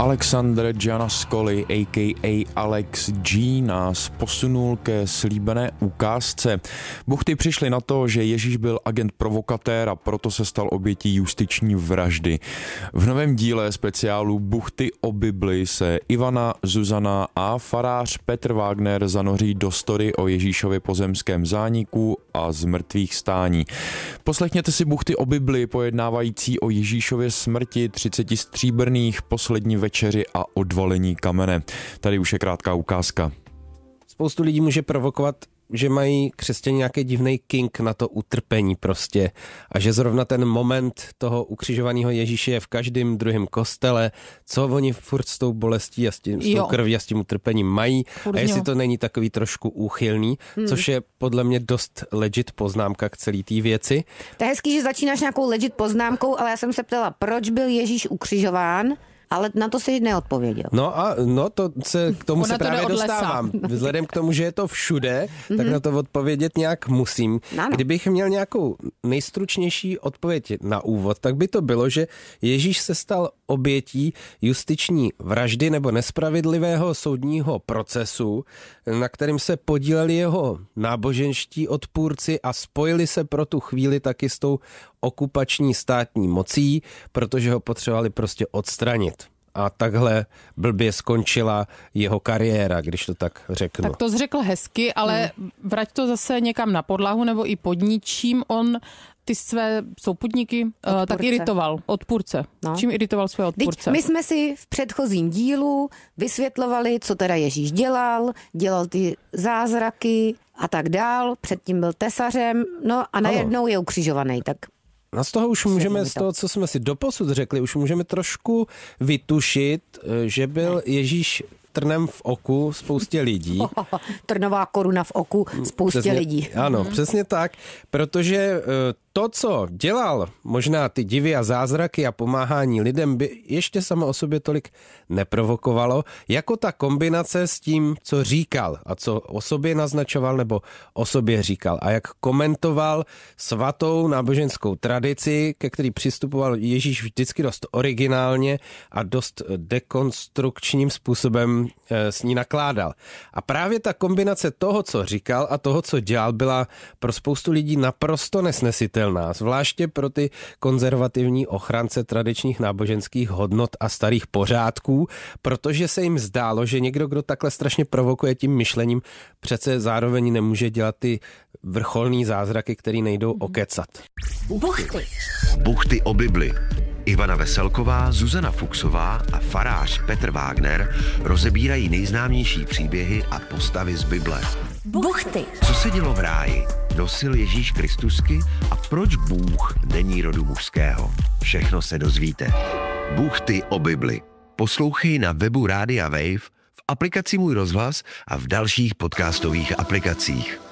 Alexander Gianascoli, a.k.a. Alex G, nás posunul ke slíbené ukázce. Buchty přišli na to, že Ježíš byl agent provokatér a proto se stal obětí justiční vraždy. V novém díle speciálu Buchty o Bibli se Ivana, Zuzana a farář Petr Wagner zanoří do story o Ježíšově pozemském zániku a zmrtvých stání. Poslechněte si Buchty o Bibli pojednávající o Ježíšově smrti, 30 stříbrných, poslední večeři a odvalení kamene. Tady už je krátká ukázka. Spoustu lidí může provokovat, že mají křesťané nějaký divnej kink na to utrpení prostě a že zrovna ten moment toho ukřižovaného Ježíše je v každém druhém kostele, co oni furt s tou bolestí a s tou krví a s tím utrpením mají a jestli to není takový trošku úchylný, což je podle mě dost legit poznámka k celé té věci. To je hezký, že začínáš nějakou legit poznámkou, ale já jsem se ptala, proč byl Ježíš ukřižován? Ale na to si neodpověděl. K tomu se právě dostávám. Vzhledem k tomu, že je to všude, tak na to odpovědět nějak musím. Ano. Kdybych měl nějakou nejstručnější odpověď na úvod, tak by to bylo, že Ježíš se stal obětí justiční vraždy nebo nespravedlivého soudního procesu, na kterým se podíleli jeho náboženští odpůrci a spojili se pro tu chvíli taky s tou okupační státní mocí, protože ho potřebovali prostě odstranit. A takhle blbě skončila jeho kariéra, když to tak řeknu. Tak to řekl hezky, ale vrať to zase někam na podlahu nebo i pod ničím. On ty své souputníky tak iritoval. Odpůrce. No. Čím iritoval své odpůrce? My jsme si v předchozím dílu vysvětlovali, co teda Ježíš dělal ty zázraky a tak dál. Předtím byl tesařem, no a najednou je ukřižovaný, tak... A z toho už můžeme, z toho, co jsme si doposud řekli, už můžeme trošku vytušit, že byl Ježíš trnem v oku spoustě lidí. Trnová koruna v oku spoustě lidí. Ano, přesně tak, protože to, co dělal, možná ty divy a zázraky a pomáhání lidem, by ještě samo o sobě tolik neprovokovalo, jako ta kombinace s tím, co říkal a co o sobě naznačoval nebo o sobě říkal a jak komentoval svatou náboženskou tradici, ke který přistupoval Ježíš vždycky dost originálně a dost dekonstrukčním způsobem s ní nakládal. A právě ta kombinace toho, co říkal a toho, co dělal, byla pro spoustu lidí naprosto nesnesitelná, zvláště pro ty konzervativní ochránce tradičních náboženských hodnot a starých pořádků, protože se jim zdálo, že někdo, kdo takhle strašně provokuje tím myšlením, přece zároveň nemůže dělat ty vrcholný zázraky, který nejdou okecat. Buchty o Bibli. Ivana Veselková, Zuzana Fuchsová a farář Petr Wagner rozebírají nejznámější příběhy a postavy z Bible. Buchty. Co se dělo v ráji? Nosil Ježíš Kristusky a proč Bůh není rodu mužského? Všechno se dozvíte. Buchty o Bibli. Poslouchej na webu Rádia Wave, v aplikaci Můj rozhlas a v dalších podcastových aplikacích.